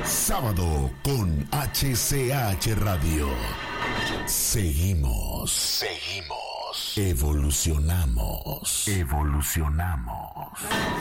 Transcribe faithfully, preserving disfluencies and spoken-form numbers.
Sábado con H C H Radio. Seguimos, seguimos, evolucionamos, evolucionamos.